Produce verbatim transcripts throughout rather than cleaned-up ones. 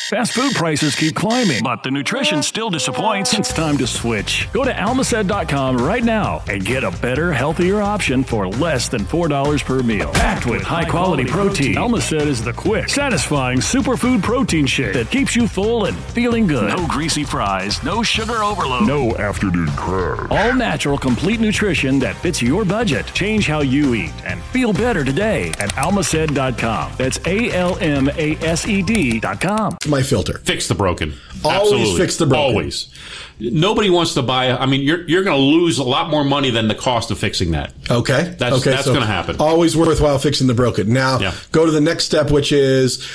Fast food prices keep climbing, but the nutrition still disappoints. It's time to switch. Go to almacet dot com right now and get a better, healthier option for less than four dollars per meal. Packed with high-quality protein, Almacet is the quick, satisfying superfood protein shake that keeps you full and feeling good. No greasy fries, no sugar overload, no afternoon crab. All natural, complete nutrition that fits your budget. Change how you eat and feel better today at almacet dot com. That's A L M A S E D dot com. My filter. Fix the broken. Always Absolutely. fix the broken. Always. Nobody wants to buy. I mean, you're you're going to lose a lot more money than the cost of fixing that. Okay. That's okay, that's so going to happen. Always worthwhile fixing the broken. Now, Yeah. go to the next step, which is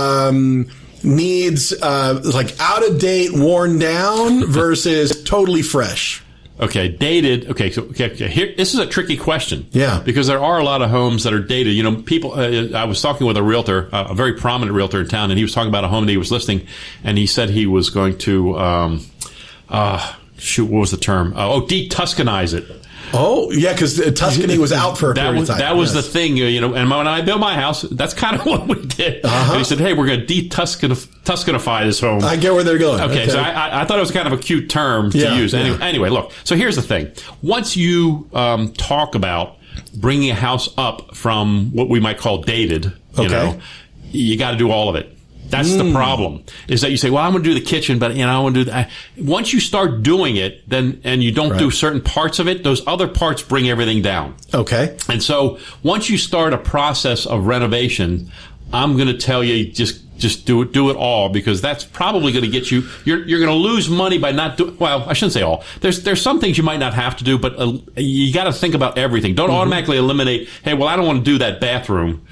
um, needs uh, like out of date, worn down versus totally fresh. Okay, dated. Okay, so okay, okay, here, this is a tricky question. Yeah. Because there are a lot of homes that are dated. You know, people, uh, I was talking with a realtor, uh, a very prominent realtor in town, and he was talking about a home that he was listing, and he said he was going to, um, uh, shoot, what was the term? Uh, oh, de-Tuscanize it. Oh, yeah, because Tuscany was out for a that period was, of time. That was yes. the thing, you know, and when I built my house, that's kind of what we did. Uh-huh. And he said, hey, we're going to de-Tuscanify this home. I get where they're going. Okay, okay. so I, I thought it was kind of a cute term to Yeah, use. Anyway, yeah. anyway, look, so here's the thing. Once you um, talk about bringing a house up from what we might call dated, you Okay. know, you got to do all of it. That's Mm. the problem, is that you say, well, I'm going to do the kitchen, but, you know, I want to do that. Once you start doing it, then, and you don't Right. do certain parts of it, those other parts bring everything down. Okay. And so once you start a process of renovation, I'm going to tell you just just do it do it all, because that's probably going to get you you're you're going to lose money by not doing, well, I shouldn't say all. There's there's some things you might not have to do, but uh, you got to think about everything. Don't mm-hmm. automatically eliminate, hey, well, I don't want to do that bathroom.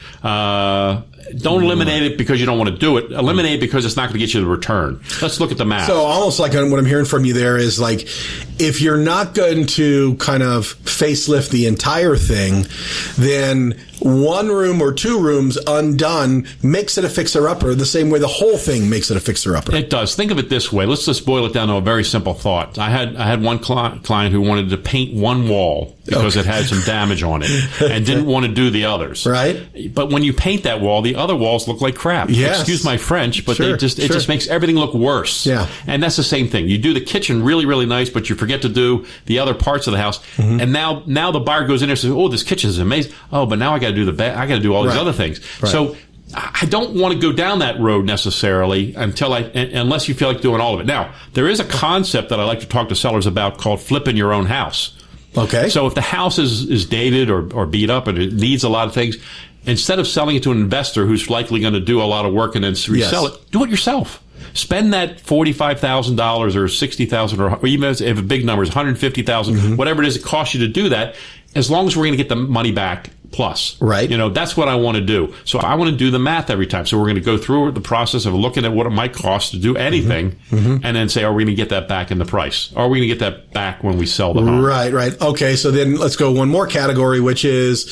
Uh Don't eliminate it because you don't want to do it. Eliminate it because it's not going to get you the return. Let's look at the math. So almost like what I'm hearing from you there is like, if you're not going to kind of facelift the entire thing, then one room or two rooms undone makes it a fixer-upper the same way the whole thing makes it a fixer-upper. It does. Think of it this way. Let's just boil it down to a very simple thought. I had I had one cli- client who wanted to paint one wall because Okay. it had some damage on it and didn't want to do the others. Right. But when you paint that wall, the other walls look like crap. Yes. Excuse my French, but Sure, they just it sure. just makes everything look worse. Yeah. And that's the same thing. You do the kitchen really, really nice, but you forget to do the other parts of the house. Mm-hmm. And now now the buyer goes in there and says, oh, this kitchen is amazing. Oh, but now I got to do the ba- I got to do all these Right. other things. Right. So I don't want to go down that road necessarily until I, unless you feel like doing all of it. Now, there is a concept that I like to talk to sellers about called flipping your own house. Okay. So if the house is, is dated or, or beat up and it needs a lot of things, instead of selling it to an investor who's likely going to do a lot of work and then resell Yes. it, do it yourself. Spend that forty-five thousand dollars or sixty thousand dollars or even if a big number is one hundred fifty thousand dollars, mm-hmm. whatever it is it costs you to do that, as long as we're going to get the money back plus. Right. You know, that's what I want to do. So I want to do the math every time. So we're going to go through the process of looking at what it might cost to do anything mm-hmm. Mm-hmm. and then say, are we going to get that back in the price? Are we going to get that back when we sell the home? Right, right. Okay, so then let's go one more category, which is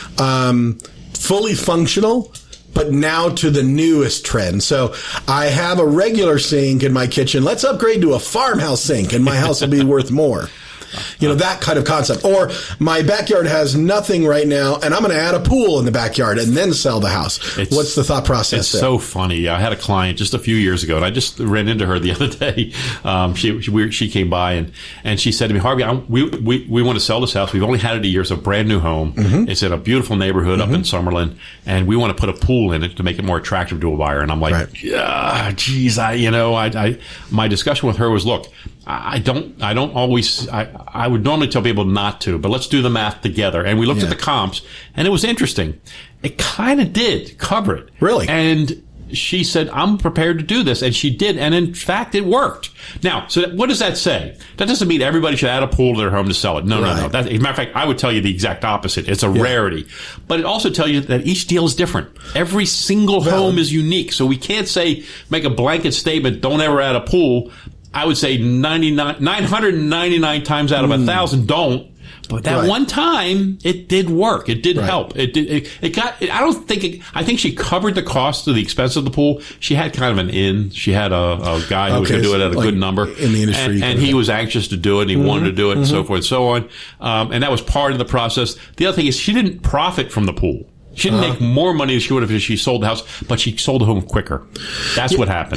um, fully functional, but now to the newest trend. So I have a regular sink in my kitchen. Let's upgrade to a farmhouse sink, and my house will be worth more. You know, that kind of concept. Or my backyard has nothing right now, and I'm going to add a pool in the backyard and then sell the house. It's, What's the thought process It's there? so funny. I had a client just a few years ago, and I just ran into her the other day. Um, she, she we, she came by, and, and she said to me, Harvey, I, we, we, we want to sell this house. We've only had it a year. It's a brand new home. Mm-hmm. It's in a beautiful neighborhood mm-hmm. up in Summerlin, and we want to put a pool in it to make it more attractive to a buyer. And I'm like, right. yeah, geez, I, you know, I, I, my discussion with her was, look, I don't, I don't always, I, I would normally tell people not to, but let's do the math together. And we looked yeah. at the comps, and it was interesting. It kind of did cover it. Really? And she said, I'm prepared to do this. And she did. And in fact, it worked. Now, so that, what does that say? That doesn't mean everybody should add a pool to their home to sell it. No, right. no, no. That, as a matter of fact, I would tell you the exact opposite. It's a yeah. rarity. But it also tells you that each deal is different. Every single well, home is unique. So we can't say, make a blanket statement, don't ever add a pool. I would say ninety-nine, nine hundred ninety-nine times out of a mm. thousand don't. But that right. one time, it did work. It did right. help. It did. It, it got. It, I don't think. It, I think she covered the cost of the expense of the pool. She had kind of an in. She had a, a guy who okay, was going to do it at a like good number in the industry, and, and he was anxious to do it. And he mm-hmm. wanted to do it, and mm-hmm. so forth and so on. Um, and that was part of the process. The other thing is, she didn't profit from the pool. She didn't uh-huh. make more money than she would have if she sold the house, but she sold the home quicker. That's yeah. what happened.